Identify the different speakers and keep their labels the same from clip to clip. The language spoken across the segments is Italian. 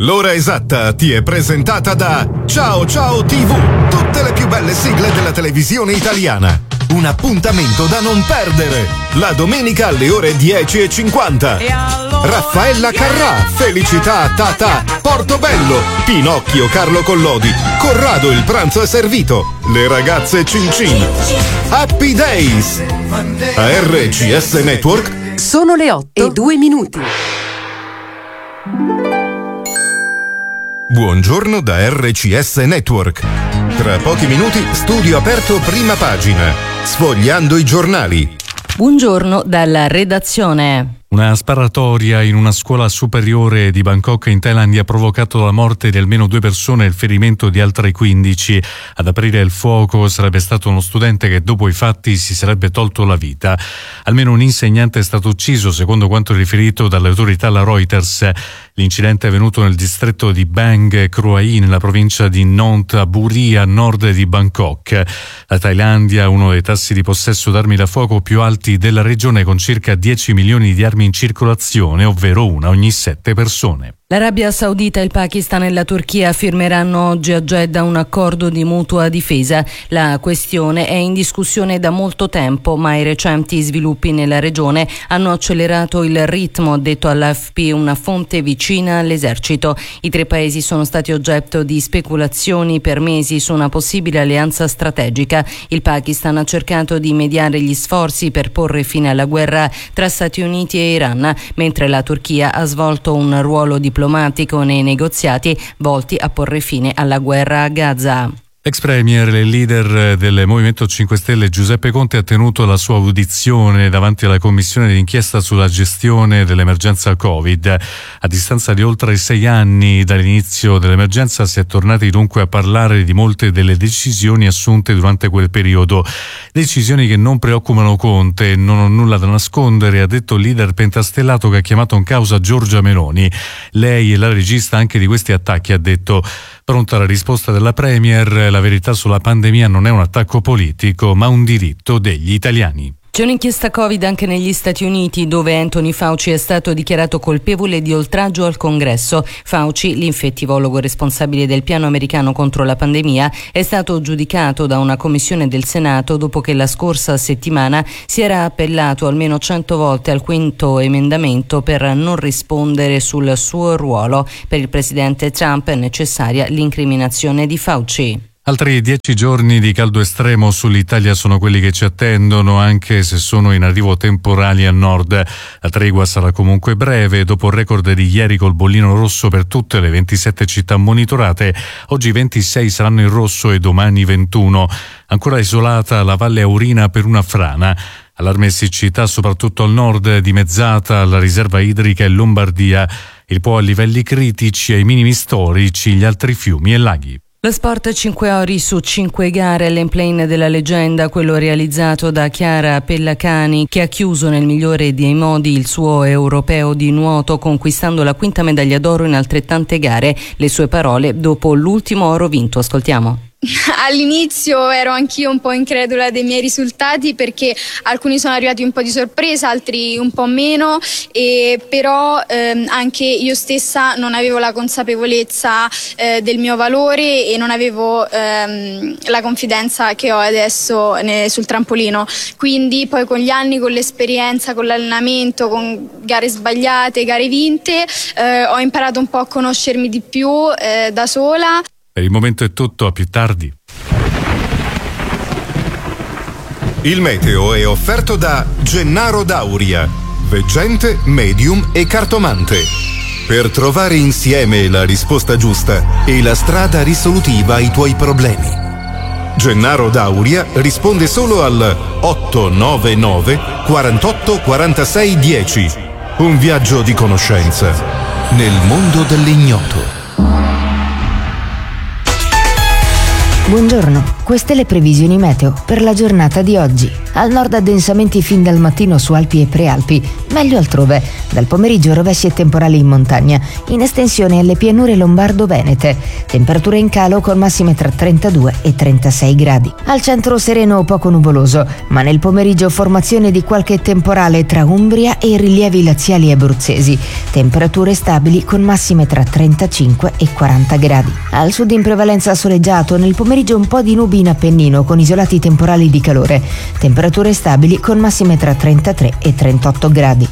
Speaker 1: L'ora esatta ti è presentata da Ciao Ciao TV, tutte le più belle sigle della televisione italiana. Un appuntamento da non perdere. La domenica alle ore 10:50. Raffaella Carrà, Felicità Tata, Portobello, Pinocchio Carlo Collodi, Corrado il pranzo è servito, le ragazze Cin Cin. Happy Days. A RCS Network
Speaker 2: sono le 8:02.
Speaker 1: Buongiorno da RCS Network. Tra pochi minuti studio aperto prima pagina. Sfogliando i giornali.
Speaker 3: Buongiorno dalla redazione.
Speaker 4: Una sparatoria in una scuola superiore di Bangkok in Thailandia ha provocato la morte di almeno 2 persone e il ferimento di altre 15. Ad aprire il fuoco sarebbe stato uno studente che dopo i fatti si sarebbe tolto la vita. Almeno un insegnante è stato ucciso, secondo quanto riferito dalle autorità alla Reuters. L'incidente è avvenuto nel distretto di Bang Kruai, nella provincia di Nont Buri, a nord di Bangkok. La Thailandia ha uno dei tassi di possesso d'armi da fuoco più alti della regione, con circa 10 milioni di armi in circolazione, ovvero una ogni 7 persone.
Speaker 3: L'Arabia Saudita, il Pakistan e la Turchia firmeranno oggi a Jeddah un accordo di mutua difesa. La questione è in discussione da molto tempo, ma i recenti sviluppi nella regione hanno accelerato il ritmo, ha detto all'AFP una fonte vicina all'esercito. I 3 paesi sono stati oggetto di speculazioni per mesi su una possibile alleanza strategica. Il Pakistan ha cercato di mediare gli sforzi per porre fine alla guerra tra Stati Uniti e Iran, mentre la Turchia ha svolto un ruolo diplomatico nei negoziati volti a porre fine alla guerra a Gaza.
Speaker 4: L'ex premier e leader del Movimento 5 Stelle Giuseppe Conte ha tenuto la sua audizione davanti alla commissione d'inchiesta sulla gestione dell'emergenza Covid. A distanza di oltre 6 anni dall'inizio dell'emergenza si è tornati dunque a parlare di molte delle decisioni assunte durante quel periodo. Decisioni che non preoccupano Conte, non ho nulla da nascondere, ha detto il leader pentastellato che ha chiamato in causa Giorgia Meloni. Lei è la regista anche di questi attacchi, ha detto. Pronta la risposta della premier, la verità sulla pandemia non è un attacco politico, ma un diritto degli italiani.
Speaker 3: C'è un'inchiesta Covid anche negli Stati Uniti, dove Anthony Fauci è stato dichiarato colpevole di oltraggio al Congresso. Fauci, l'infettivologo responsabile del piano americano contro la pandemia, è stato giudicato da una commissione del Senato dopo che la scorsa settimana si era appellato almeno 100 volte al 5º emendamento per non rispondere sul suo ruolo. Per il presidente Trump è necessaria l'incriminazione di Fauci.
Speaker 4: Altri 10 giorni di caldo estremo sull'Italia sono quelli che ci attendono, anche se sono in arrivo temporali a nord. La tregua sarà comunque breve. Dopo il record di ieri col bollino rosso per tutte le 27 città monitorate, oggi 26 saranno in rosso e domani 21. Ancora isolata la Valle Aurina per una frana. Allarme e siccità soprattutto al nord, dimezzata la riserva idrica in Lombardia. Il Po a livelli critici, ai minimi storici, gli altri fiumi e laghi.
Speaker 3: Lo sport 5 ori su 5 gare all'Emplane della leggenda, quello realizzato da Chiara Pellacani, che ha chiuso nel migliore dei modi il suo europeo di nuoto, conquistando la 5ª medaglia d'oro in altrettante gare. Le sue parole dopo l'ultimo oro vinto, ascoltiamo.
Speaker 5: All'inizio ero anch'io un po' incredula dei miei risultati, perché alcuni sono arrivati un po' di sorpresa, altri un po' meno, però anche io stessa non avevo la consapevolezza del mio valore e non avevo la confidenza che ho adesso sul trampolino. Quindi poi con gli anni, con l'esperienza, con l'allenamento, con gare sbagliate, gare vinte, ho imparato un po' a conoscermi di più da sola.
Speaker 4: Per il momento è tutto, a più tardi.
Speaker 1: Il meteo è offerto da Gennaro Dauria, veggente, medium e cartomante. Per trovare insieme la risposta giusta e la strada risolutiva ai tuoi problemi. Gennaro Dauria risponde solo al 899 48 46 10. Un viaggio di conoscenza nel mondo dell'ignoto.
Speaker 2: Buongiorno,
Speaker 6: queste le previsioni meteo per la giornata di oggi. Al nord addensamenti fin dal mattino su Alpi e Prealpi, meglio altrove. Dal pomeriggio rovesci e temporali in montagna, in estensione alle pianure lombardo-venete. Temperature in calo con massime tra 32 e 36 gradi. Al centro sereno o poco nuvoloso, ma nel pomeriggio formazione di qualche temporale tra Umbria e i rilievi laziali abruzzesi. Temperature stabili con massime tra 35 e 40 gradi. Al sud in prevalenza soleggiato, nel pomeriggio un po' di nubi in Appennino con isolati temporali di calore. Temperature stabili con massime tra 33 e 38 gradi.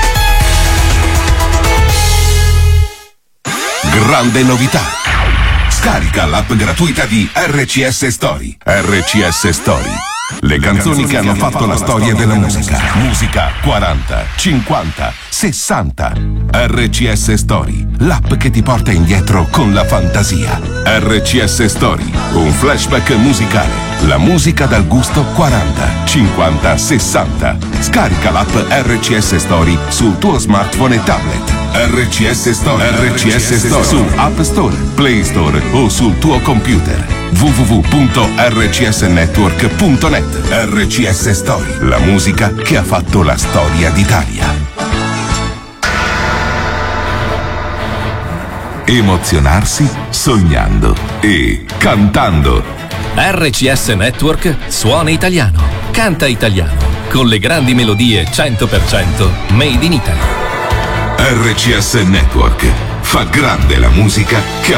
Speaker 7: Grande novità! Scarica l'app gratuita di RCS Story. RCS Story. Le canzoni che hanno fatto la storia della musica. Musica 40, 50, 60. RCS Story, l'app che ti porta indietro con la fantasia. RCS Story, un flashback musicale. La musica dal gusto 40, 50, 60. Scarica l'app RCS Story sul tuo smartphone e tablet. RCS Story. RCS Story su App Store, Play Store o sul tuo computer. www.rcsnetwork.net. RCS Story, la musica che ha fatto la storia d'Italia. Emozionarsi sognando e cantando.
Speaker 8: RCS Network suona italiano, canta italiano, con le grandi melodie 100% made in Italy.
Speaker 7: RCS Network fa grande la musica che ha